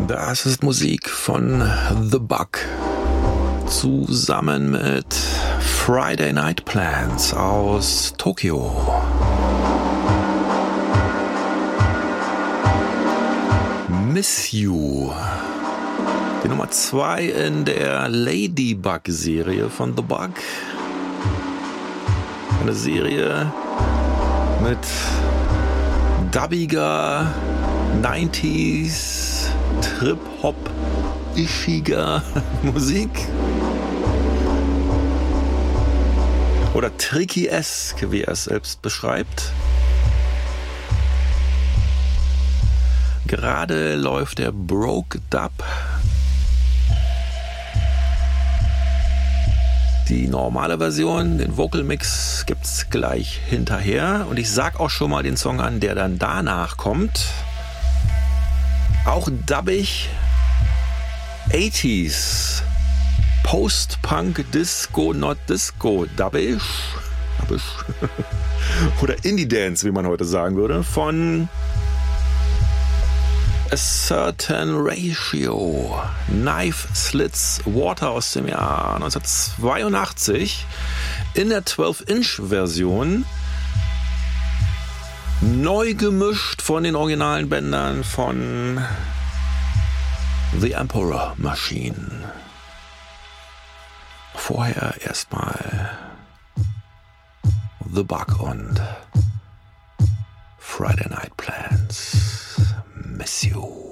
Das ist Musik von The Bug zusammen mit Friday Night Plans aus Tokio. Miss You. Die Nummer 2 in der Ladybug-Serie von The Bug. Eine Serie mit dubbiger 90s Trip-Hop-ischiger Musik. Oder tricky-esque, wie er es selbst beschreibt. Gerade läuft der Broke Dub. Die normale Version, den Vocal Mix, gibt's gleich hinterher. Und ich sag auch schon mal den Song an, der dann danach kommt. Auch dubbig. 80s. Post-Punk Disco, not Disco. Dubbish. Oder Indie Dance, wie man heute sagen würde. Von A Certain Ratio, Knife Slits Water aus dem Jahr 1982 in der 12-Inch-Version, neu gemischt von den originalen Bändern von The Emperor Machine. Vorher erstmal The Bug und Friday Night Plans. Miss You.